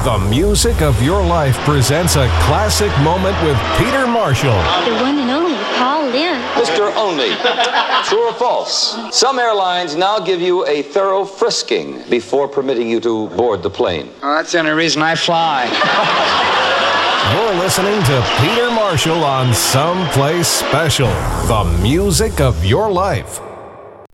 The Music of Your Life presents a classic moment with Peter Marshall. The one and only Paul Lynde. Mr. Only, true or false? Some airlines now give you a thorough frisking before permitting you to board the plane. Well, that's the only reason I fly. You're listening to Peter Marshall on Someplace Special. The Music of Your Life.